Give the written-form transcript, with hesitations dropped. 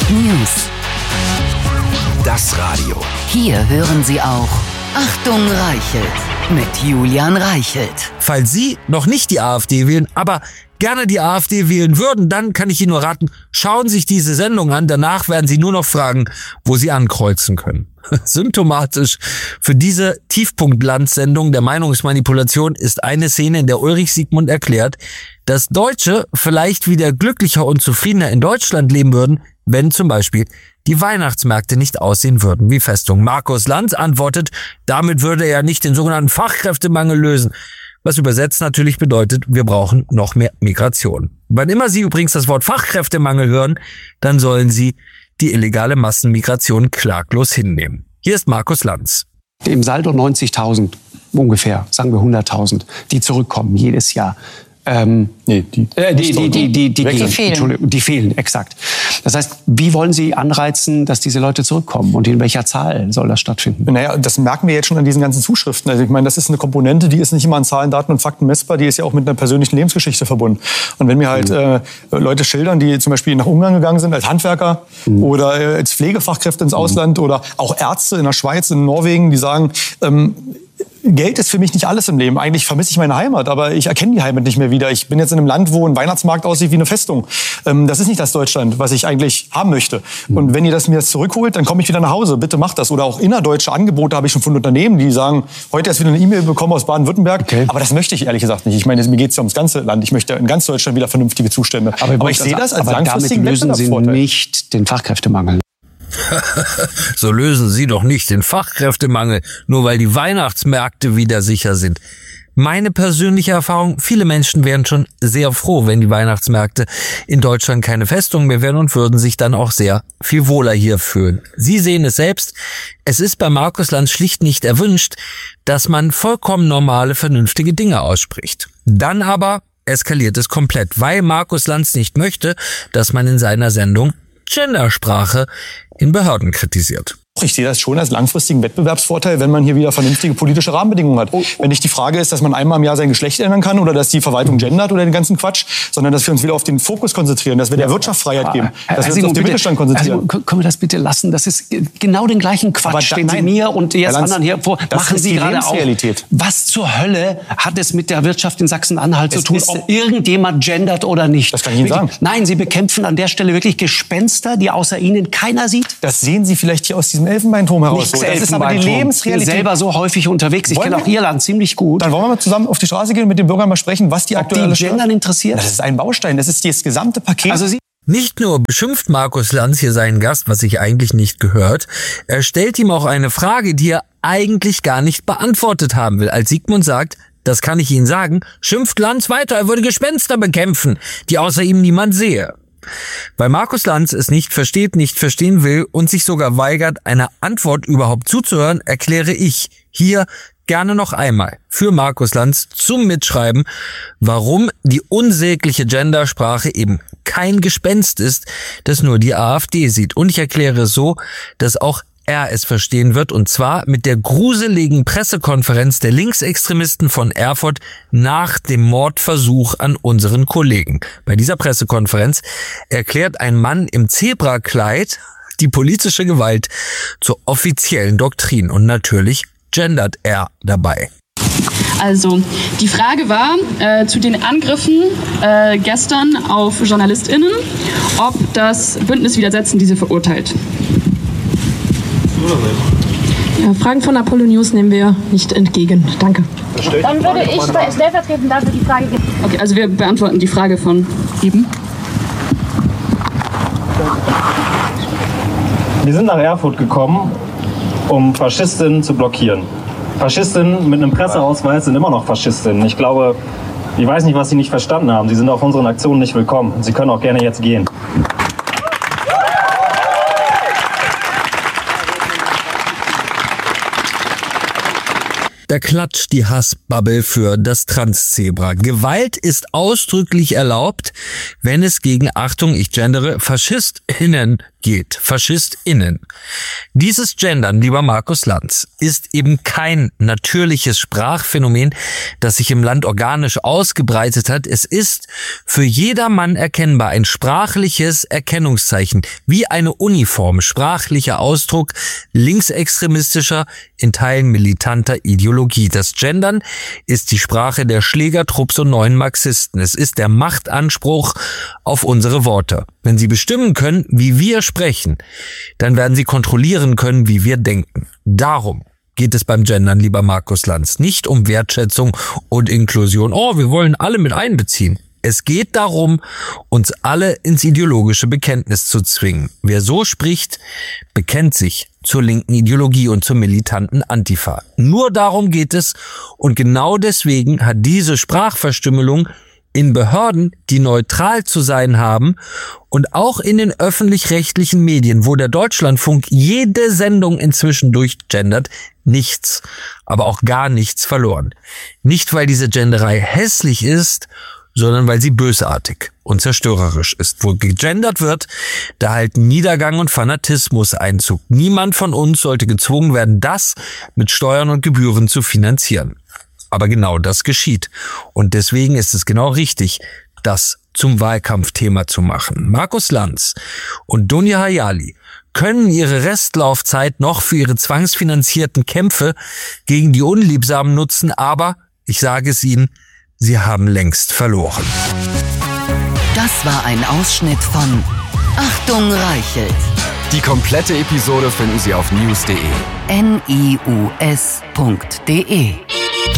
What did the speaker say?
News. Das Radio. Hier hören Sie auch Achtung Reichelt mit Julian Reichelt. Falls Sie noch nicht die AfD wählen, aber gerne die AfD wählen würden, dann kann ich Ihnen nur raten, schauen Sie sich diese Sendung an. Danach werden Sie nur noch fragen, wo Sie ankreuzen können. Symptomatisch für diese Tiefpunktlandsendung der Meinungsmanipulation ist eine Szene, in der Ulrich Siegmund erklärt, dass Deutsche vielleicht wieder glücklicher und zufriedener in Deutschland leben würden, wenn zum Beispiel die Weihnachtsmärkte nicht aussehen würden wie Festung. Markus Lanz antwortet, damit würde er nicht den sogenannten Fachkräftemangel lösen. Was übersetzt natürlich bedeutet, wir brauchen noch mehr Migration. Wann immer Sie übrigens das Wort Fachkräftemangel hören, dann sollen Sie die illegale Massenmigration klaglos hinnehmen. Hier ist Markus Lanz. Im Saldo 90.000 ungefähr, sagen wir 100.000, die zurückkommen jedes Jahr. Die fehlen, exakt. Das heißt, wie wollen Sie anreizen, dass diese Leute zurückkommen und in welcher Zahl soll das stattfinden? Naja, das merken wir jetzt schon an diesen ganzen Zuschriften. Also ich meine, das ist eine Komponente, die ist nicht immer an Zahlen, Daten und Fakten messbar, die ist ja auch mit einer persönlichen Lebensgeschichte verbunden. Und wenn mir halt Leute schildern, die zum Beispiel nach Ungarn gegangen sind als Handwerker oder als Pflegefachkräfte ins Ausland oder auch Ärzte in der Schweiz, in Norwegen, die sagen, Geld ist für mich nicht alles im Leben. Eigentlich vermisse ich meine Heimat, aber ich erkenne die Heimat nicht mehr wieder. Ich bin jetzt in einem Land, wo ein Weihnachtsmarkt aussieht wie eine Festung. Das ist nicht das Deutschland, was ich eigentlich haben möchte. Und wenn ihr das mir jetzt zurückholt, dann komme ich wieder nach Hause. Bitte macht das. Oder auch innerdeutsche Angebote habe ich schon von Unternehmen, die sagen, heute erst wieder eine E-Mail bekommen aus Baden-Württemberg. Okay. Aber das möchte ich ehrlich gesagt nicht. Ich meine, mir geht es ja ums ganze Land. Ich möchte in ganz Deutschland wieder vernünftige Zustände. Aber ich sehe das als langfristigen Wettbewerbsvorteil. Damit lösen Sie nicht den Fachkräftemangel. So lösen Sie doch nicht den Fachkräftemangel, nur weil die Weihnachtsmärkte wieder sicher sind. Meine persönliche Erfahrung, viele Menschen wären schon sehr froh, wenn die Weihnachtsmärkte in Deutschland keine Festung mehr wären und würden sich dann auch sehr viel wohler hier fühlen. Sie sehen es selbst, es ist bei Markus Lanz schlicht nicht erwünscht, dass man vollkommen normale, vernünftige Dinge ausspricht. Dann aber eskaliert es komplett, weil Markus Lanz nicht möchte, dass man in seiner Sendung Gendersprache in Behörden kritisiert. Ich sehe das schon als langfristigen Wettbewerbsvorteil, wenn man hier wieder vernünftige politische Rahmenbedingungen hat. Wenn nicht die Frage ist, dass man einmal im Jahr sein Geschlecht ändern kann oder dass die Verwaltung gendert oder den ganzen Quatsch, sondern dass wir uns wieder auf den Fokus konzentrieren, dass wir der Wirtschaft Freiheit geben, dass wir uns auf den Mittelstand konzentrieren. Können wir das bitte lassen? Das ist genau den gleichen Quatsch, den Sie mir und jetzt anderen hier vor. Machen Sie gerade auch. Was zur Hölle hat es mit der Wirtschaft in Sachsen-Anhalt zu tun, ob irgendjemand gendert oder nicht? Das kann ich Ihnen sagen. Nein, Sie bekämpfen an der Stelle wirklich Gespenster, die außer Ihnen keiner sieht. Das sehen Sie vielleicht hier aus diesem Elfenbeinturm heraus. Das ist aber die Lebensrealität. Ich bin selber so häufig unterwegs. Ich kenne auch Ihr Land ziemlich gut. Dann wollen wir mal zusammen auf die Straße gehen und mit den Bürgern mal sprechen, was die aktuell Gendern interessiert. Das ist ein Baustein. Das ist das gesamte Paket. Also nicht nur beschimpft Markus Lanz hier seinen Gast, was sich eigentlich nicht gehört, er stellt ihm auch eine Frage, die er eigentlich gar nicht beantwortet haben will. Als Siegmund sagt, das kann ich Ihnen sagen, schimpft Lanz weiter, er würde Gespenster bekämpfen, die außer ihm niemand sehe. Weil Markus Lanz es nicht versteht, nicht verstehen will und sich sogar weigert, eine Antwort überhaupt zuzuhören, erkläre ich hier gerne noch einmal für Markus Lanz zum Mitschreiben, warum die unsägliche Gendersprache eben kein Gespenst ist, das nur die AfD sieht. Und ich erkläre es so, dass auch er es verstehen wird, und zwar mit der gruseligen Pressekonferenz der Linksextremisten von Erfurt nach dem Mordversuch an unseren Kollegen. Bei dieser Pressekonferenz erklärt ein Mann im Zebrakleid die politische Gewalt zur offiziellen Doktrin und natürlich gendert er dabei. Also, die Frage war zu den Angriffen gestern auf JournalistInnen, ob das Bündnis Widersetzen diese verurteilt. Ja, Fragen von Apollo News nehmen wir nicht entgegen. Danke. Dann würde ich stellvertretend dafür die Frage geben. Okay, also wir beantworten die Frage von eben. Wir sind nach Erfurt gekommen, um Faschistinnen zu blockieren. Faschistinnen mit einem Presseausweis sind immer noch Faschistinnen. Ich weiß nicht, was Sie nicht verstanden haben. Sie sind auf unseren Aktionen nicht willkommen. Sie können auch gerne jetzt gehen. Da klatscht die Hassbubble für das Transzebra. Gewalt ist ausdrücklich erlaubt, wenn es gegen, Achtung, ich gendere, FaschistInnen geht, FaschistInnen. Dieses Gendern, lieber Markus Lanz, ist eben kein natürliches Sprachphänomen, das sich im Land organisch ausgebreitet hat. Es ist für jedermann erkennbar ein sprachliches Erkennungszeichen, wie eine Uniform, sprachlicher Ausdruck linksextremistischer, in Teilen militanter Ideologie. Das Gendern ist die Sprache der Schlägertrupps und neuen Marxisten. Es ist der Machtanspruch auf unsere Worte. Wenn sie bestimmen können, wie wir sprechen, dann werden sie kontrollieren können, wie wir denken. Darum geht es beim Gendern, lieber Markus Lanz. Nicht um Wertschätzung und Inklusion. Oh, wir wollen alle mit einbeziehen. Es geht darum, uns alle ins ideologische Bekenntnis zu zwingen. Wer so spricht, bekennt sich zur linken Ideologie und zur militanten Antifa. Nur darum geht es, und genau deswegen hat diese Sprachverstümmelung in Behörden, die neutral zu sein haben, und auch in den öffentlich-rechtlichen Medien, wo der Deutschlandfunk jede Sendung inzwischen durchgendert, nichts, aber auch gar nichts verloren. Nicht, weil diese Genderei hässlich ist, sondern weil sie bösartig und zerstörerisch ist. Wo gegendert wird, da halten Niedergang und Fanatismus Einzug. Niemand von uns sollte gezwungen werden, das mit Steuern und Gebühren zu finanzieren. Aber genau das geschieht. Und deswegen ist es genau richtig, das zum Wahlkampfthema zu machen. Markus Lanz und Dunja Hayali können ihre Restlaufzeit noch für ihre zwangsfinanzierten Kämpfe gegen die Unliebsamen nutzen, aber, ich sage es Ihnen, sie haben längst verloren. Das war ein Ausschnitt von Achtung Reichelt. Die komplette Episode finden Sie auf news.de. NIUS.de